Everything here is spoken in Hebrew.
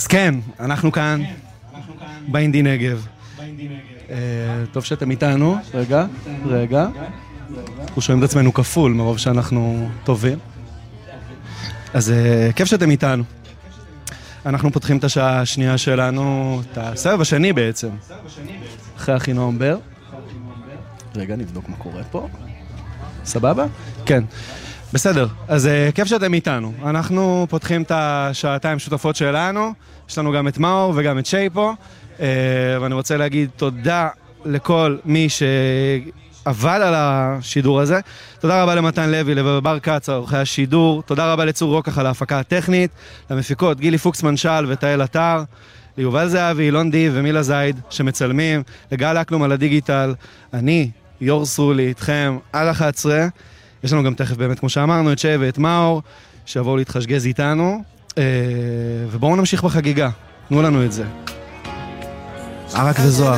אז כן, אנחנו כאן באינדי נגב. טוב שאתם איתנו. רגע. אנחנו שומעים את עצמנו כפול מרוב שאנחנו טובים. אז כיף שאתם איתנו. אנחנו פותחים את השעה השנייה שלנו, את הסבב השני בעצם. אחרי אחינועם בר. רגע, נבדוק מה קורה פה. סבבה? כן. בסדר, אז כיף שאתם איתנו. אנחנו פותחים את השעתיים שותפות שלנו. יש לנו גם את מאור וגם את שי פה. ואני רוצה להגיד תודה לכל מי שעבד על השידור הזה. תודה רבה למתן לוי, לבר קץ, עורכי השידור. תודה רבה לצור רוקח על ההפקה הטכנית. למפיקות גילי פוקסמן של ותאל אתר. ליובל זהבי, אילון דיב ומילה זייד שמצלמים. לגל אקלום על הדיגיטל. אני, יור סרולי, איתכם עד 11. יש לנו גם תכף באמת, כמו שאמרנו, את שי ואת מאור, שיבואו להתחשגז איתנו. ובואו נמשיך בחגיגה. תנו לנו את זה. ערק וזוהר.